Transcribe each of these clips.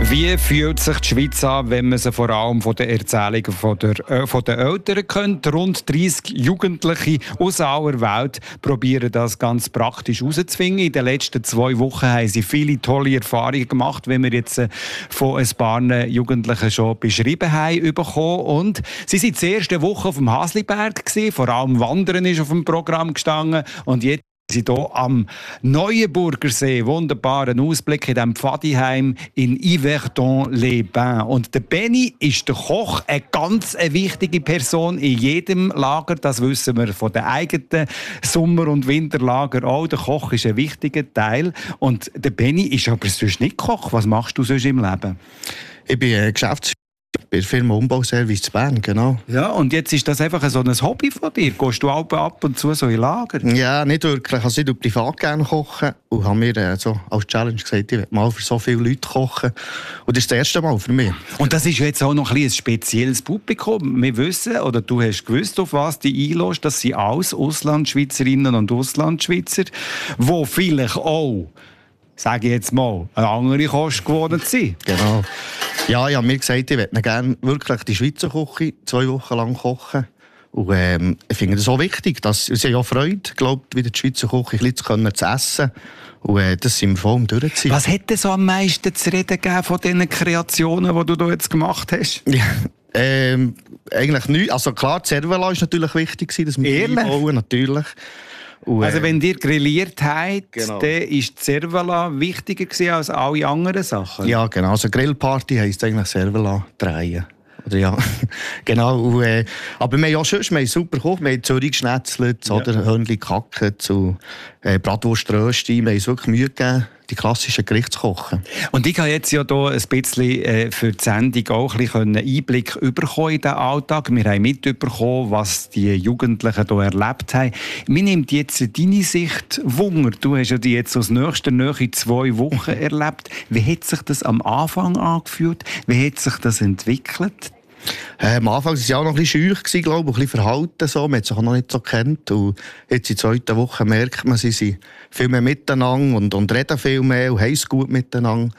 Wie fühlt sich die Schweiz an, wenn man sie vor allem von den Erzählungen von den Eltern kennt? Rund 30 Jugendliche aus aller Welt probieren das ganz praktisch herauszufinden. In den letzten 2 Wochen haben sie viele tolle Erfahrungen gemacht, wie wir jetzt von ein paar Jugendlichen schon beschrieben haben bekommen. Und sie waren die erste Woche auf dem Hasliberg gewesen. Vor allem Wandern ist auf dem Programm gestanden. Und jetzt sind hier am Neuenburgersee, wunderbaren Ausblick in diesem Pfadiheim in Yverdon-les-Bains. Und der Benny ist der Koch, eine ganz wichtige Person in jedem Lager. Das wissen wir von den eigenen Sommer- und Winterlager auch. Der Koch ist ein wichtiger Teil. Und der Benny ist aber sonst nicht Koch. Was machst du sonst im Leben? Ich bin Geschäftsführer bei der Firma Umbauservice zu Bern, genau. Ja, und jetzt ist das einfach so ein Hobby von dir? Gehst du ab und zu so in Lager? Ja, nicht wirklich. Also ich tue privat gerne kochen und habe mir so als Challenge gesagt, ich will mal für so viele Leute kochen. Und das ist das erste Mal für mich. Und das ist jetzt auch noch ein spezielles Publikum. Wir wissen, oder du hast gewusst, auf was du einlässt, das sind alles Auslandschweizerinnen und Auslandschweizer, die vielleicht auch, sage ich jetzt mal, eine andere Kost gewohnt sind. Genau. Ja, ich habe mir gesagt, ich möchte gerne wirklich die Schweizer Küche 2 Wochen lang kochen. Und ich finde das so wichtig, dass sie ja Freude, glaubt, wieder die Schweizer Küche ein bisschen zu essen. Und das sind wir voll am Durchziehen. Was hat denn so am meisten zu reden gegeben von diesen Kreationen, die du da jetzt gemacht hast? Ja, eigentlich nichts. Also klar, die Cervela war natürlich wichtig, dass wir einbauen, natürlich. Und, also wenn ihr grilliert habt, genau, dann war die Cervela wichtiger als alle anderen Sachen? Ja, genau. Also Grillparty heisst eigentlich Cervela drehen. Oder ja, genau. Und, aber wir haben auch sonst, wir haben super gekocht. Wir haben Zürich geschnetzelt, ja, oder Hörnchen gehackt, zu Bratwurströsti. Wir haben uns wirklich Mühe gegeben, die klassischen Gerichte zu kochen. Und ich habe jetzt ja hier ein bisschen für die Sendung auch ein bisschen Einblick bekommen in den Alltag. Wir haben mitbekommen, was die Jugendlichen hier erlebt haben. Mir nimmt jetzt deine Sicht Wunder. Du hast ja die jetzt aus nächster Nähe 2 Wochen erlebt. Wie hat sich das am Anfang angefühlt? Wie hat sich das entwickelt? Am Anfang war es auch noch ein bisschen scheu, glaube ich, ein bisschen verhalten. So. Man hat sich auch noch nicht so gekannt. Und jetzt in der 2. Woche merkt man, sie sind viel mehr miteinander und reden viel mehr und haben es gut miteinander.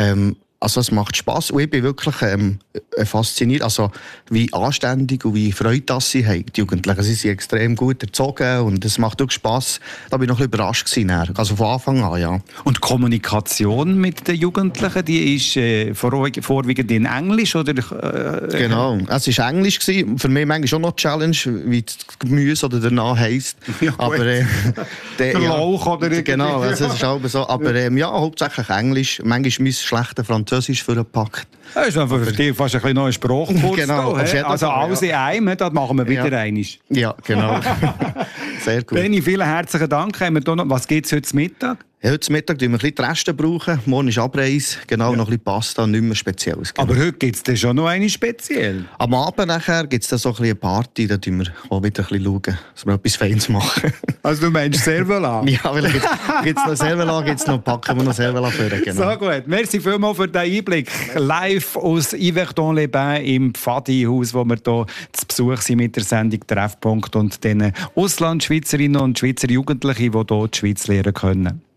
Also es macht Spass und ich bin wirklich fasziniert, also wie anständig und wie Freude das sie haben, die Jugendlichen. Sie sind extrem gut erzogen und es macht wirklich Spass. Da bin ich noch ein bisschen überrascht gewesen, also von Anfang an, ja. Und die Kommunikation mit den Jugendlichen, die ist vorwiegend in Englisch, oder? Genau, es war Englisch gewesen. Für mich manchmal schon noch eine Challenge, wie das Gemüse oder der Name heisst. Ja, aber der Lauch oder genau, also es ist auch so. Aber ja, hauptsächlich Englisch. Manchmal mein schlechter Französisch vorgepackt. Das ist einfach für dich fast ein bisschen neuer Sprachkurs. Genau, also alles in einem, das machen wir wieder einmal. Ja, genau. Sehr gut. Benni, vielen herzlichen Dank. Was gibt es heute Mittag? Ja, heute Mittag brauchen wir ein bisschen die Reste brauchen. Morgen ist Abreise, genau, ja, noch ein bisschen Pasta, nicht mehr Spezielles. Genau. Aber heute gibt es schon noch eine speziell. Am Abend nachher gibt es dann so ein bisschen eine Party, da schauen wir auch wieder ein bisschen, dass wir etwas Feines machen. Also du meinst Cervela? Ja, weil gibt es noch Cervela, packen wir noch Cervela für. Genau. So gut, merci vielmals für den Einblick. Live aus Yverdon-les-Bains im Pfadi-Haus, wo wir hier zu Besuch sind mit der Sendung Treffpunkt und den Auslandschweizerinnen und Schweizer Jugendlichen, die hier die Schweiz lernen können.